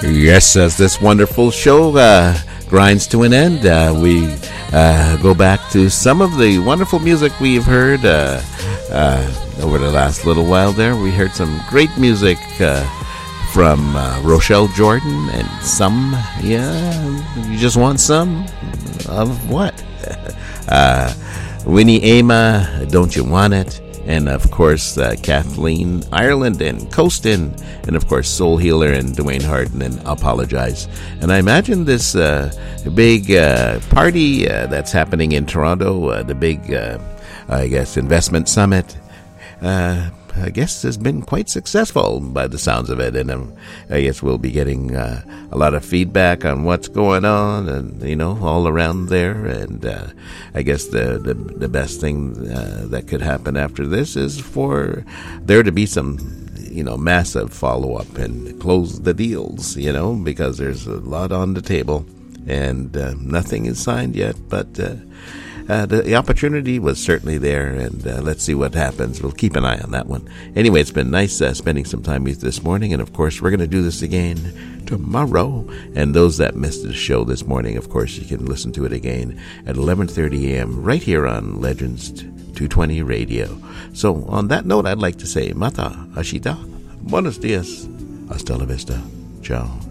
Yes, as this wonderful show grinds to an end, we go back to some of the wonderful music we've heard over the last little while there. We heard some great music from Rochelle Jordan and some, you just want some of what? Winnie Ama, Don't You Want It? And, of course, Kathleen Ireland and Coastin. And, of course, Soul Healer and Dwayne Harden and Apologize. And I imagine this big party that's happening in Toronto, the big, investment summit, I guess has been quite successful by the sounds of it. And I guess we'll be getting a lot of feedback on what's going on and, all around there. And I guess the best thing that could happen after this is for there to be some, massive follow-up and close the deals, because there's a lot on the table and nothing is signed yet, but the opportunity was certainly there, and let's see what happens. We'll keep an eye on that one. Anyway, it's been nice spending some time with you this morning, and of course, we're going to do this again tomorrow. And those that missed the show this morning, of course, you can listen to it again at 11:30 a.m. right here on Legends 220 Radio. So, on that note, I'd like to say, Mata, Ashita, Buenos dias, hasta la vista, ciao.